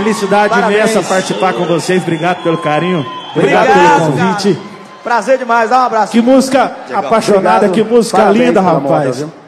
felicidade imensa participar com vocês. Obrigado pelo carinho. Obrigado pelo convite. Cara. Prazer demais, dá um abraço. Que música apaixonada, que música linda, rapaz.